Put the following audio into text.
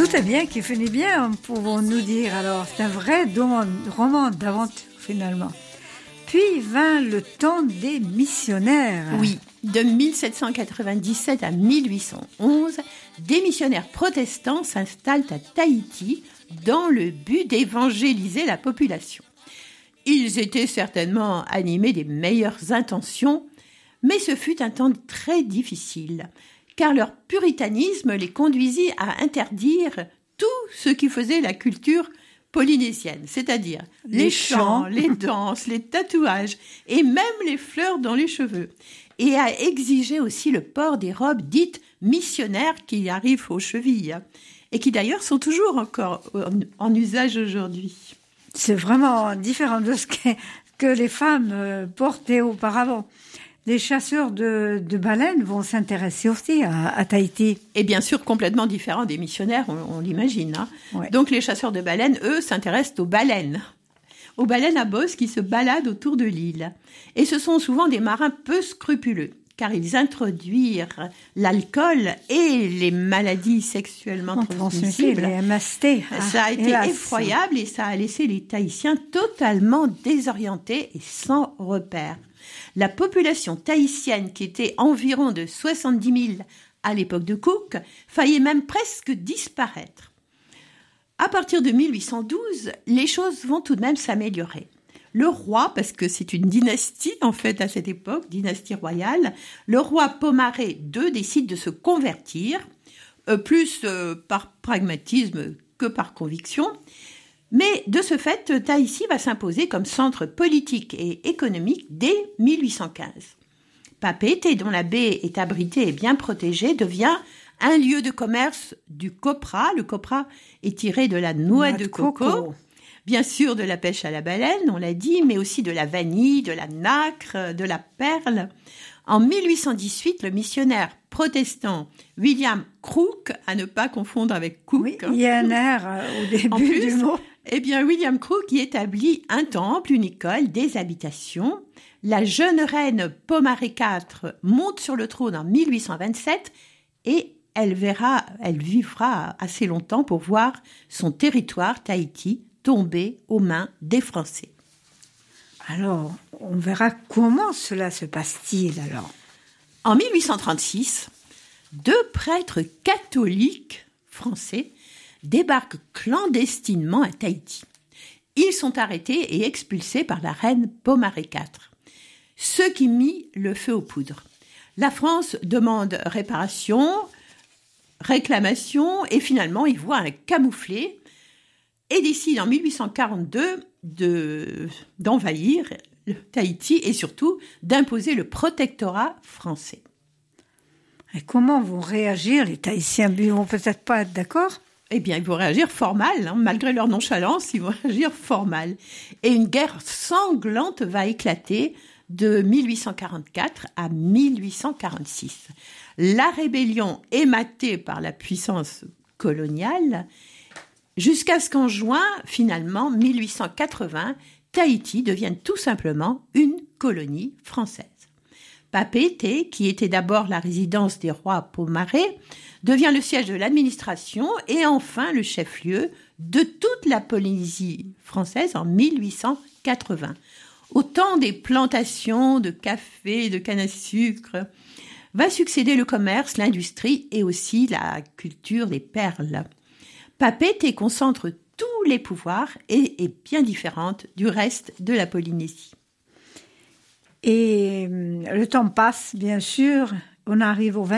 est bien, qui finit bien, pouvons-nous dire. Alors, c'est un vrai roman d'aventure, finalement. Puis vint le temps des missionnaires. Oui, de 1797 à 1811, des missionnaires protestants s'installent à Tahiti dans le but d'évangéliser la population. Ils étaient certainement animés des meilleures intentions, mais ce fut un temps très difficile, car leur puritanisme les conduisit à interdire tout ce qui faisait la culture polynésienne, c'est-à-dire les chants, les danses, les tatouages et même les fleurs dans les cheveux, et à exiger aussi le port des robes dites missionnaires qui arrivent aux chevilles et qui d'ailleurs sont toujours encore en usage aujourd'hui. C'est vraiment différent de ce que les femmes portaient auparavant. Les chasseurs de baleines vont s'intéresser aussi à Tahiti. Et bien sûr, complètement différent des missionnaires, on l'imagine. Hein. Ouais. Donc les chasseurs de baleines, eux, s'intéressent aux baleines à bosse qui se baladent autour de l'île. Et ce sont souvent des marins peu scrupuleux, car ils introduirent l'alcool et les maladies sexuellement transmissibles. Les MST. Ça a été effroyable et ça a laissé les Tahitiens totalement désorientés et sans repères. La population tahitienne, qui était environ de 70 000 à l'époque de Cook, faillit même presque disparaître. À partir de 1812, les choses vont tout de même s'améliorer. Le roi, parce que c'est une dynastie en fait à cette époque, dynastie royale, le roi Pomaré II décide de se convertir, plus par pragmatisme que par conviction. Mais de ce fait, Tahiti va s'imposer comme centre politique et économique dès 1815. Papeete, dont la baie est abritée et bien protégée, devient un lieu de commerce du copra. Le copra est tiré de la noix de coco. Bien sûr de la pêche à la baleine, on l'a dit, mais aussi de la vanille, de la nacre, de la perle. En 1818, le missionnaire protestant William Crook, à ne pas confondre avec Cook. Oui, il y a un air au début du mot. Eh bien, William Crook y établit un temple, une école, des habitations. La jeune reine Pomaré IV monte sur le trône en 1827 et elle vivra assez longtemps pour voir son territoire, Tahiti, tomber aux mains des Français. Alors, on verra comment cela se passe-t-il alors. En 1836, 2 prêtres catholiques français débarquent clandestinement à Tahiti. Ils sont arrêtés et expulsés par la reine Pomaré IV, ce qui mit le feu aux poudres. La France demande réparation, réclamation, et finalement, ils voient un camouflet et décide en 1842 d'envahir Tahiti et surtout d'imposer le protectorat français. Et comment vont réagir les Tahitiens? Ils vont peut-être pas être d'accord. Eh bien, ils vont réagir fort mal, hein. Malgré leur nonchalance, ils vont réagir fort mal. Et une guerre sanglante va éclater de 1844 à 1846. La rébellion ématée par la puissance coloniale, jusqu'à ce qu'en juin, finalement, 1880, Tahiti devienne tout simplement une colonie française. Papeete, qui était d'abord la résidence des rois Pomaré, devient le siège de l'administration et enfin le chef-lieu de toute la Polynésie française en 1880. Au temps des plantations de café, de canne à sucre, va succéder le commerce, l'industrie et aussi la culture des perles. Papeete concentre tous les pouvoirs et est bien différente du reste de la Polynésie. Et le temps passe, bien sûr. On arrive au